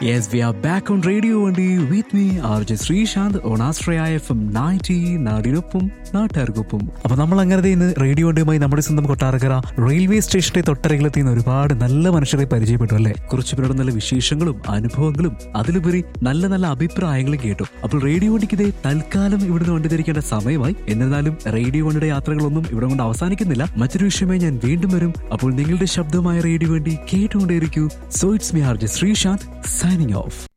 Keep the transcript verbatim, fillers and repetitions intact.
Yes, we are back on Radio Vandi with me, R J Srishant, on Astraya F M ninety, നാടിനൊപ്പം നാട്ടുകാർക്കൊപ്പം. അപ്പൊ നമ്മൾ അങ്ങനെ ഇന്ന് radio വണ്ടിയുമായി നമ്മുടെ സ്വന്തം കൊട്ടാരക്കര റെയിൽവേ സ്റ്റേഷന്റെ തൊട്ടരകിലെത്തി ഒരുപാട് നല്ല മനുഷ്യരെ പരിചയപ്പെട്ടു അല്ലേ. കുറച്ചു പേരുടെ നല്ല വിശേഷങ്ങളും അനുഭവങ്ങളും അതിലുപരി നല്ല നല്ല അഭിപ്രായങ്ങളും കേട്ടു. അപ്പോൾ റേഡിയോ വണ്ടിക്ക് ഇതേ തൽക്കാലം ഇവിടുന്ന് വണ്ടി ധരിക്കേണ്ട സമയമായി. എന്നിരുന്നാലും റേഡിയോ വണ്ടിയുടെ യാത്രകളൊന്നും ഇവിടെ കൊണ്ട് അവസാനിക്കുന്നില്ല. മറ്റൊരു വിഷയമായി ഞാൻ വീണ്ടും വരും. അപ്പോൾ നിങ്ങളുടെ ശബ്ദമായ റേഡിയോ വണ്ടി കേട്ടുകൊണ്ടേയിരിക്കൂ. So it's me R J Sreesanth signing off.